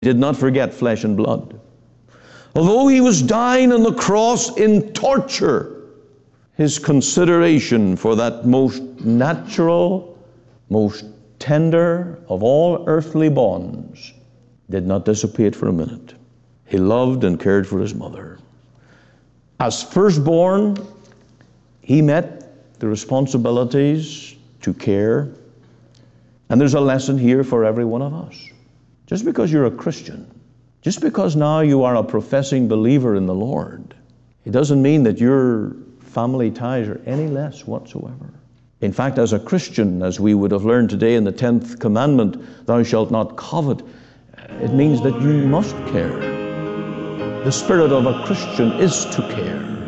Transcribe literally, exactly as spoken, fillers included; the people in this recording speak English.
He did not forget flesh and blood. Although he was dying on the cross in torture, his consideration for that most natural, most tender of all earthly bonds did not dissipate for a minute. He loved and cared for his mother. As firstborn, he met the responsibilities to care. And there's a lesson here for every one of us. Just because you're a Christian, just because now you are a professing believer in the Lord, it doesn't mean that your family ties are any less whatsoever. In fact, as a Christian, as we would have learned today in the tenth commandment, thou shalt not covet, it means that you must care. The spirit of a Christian is to care.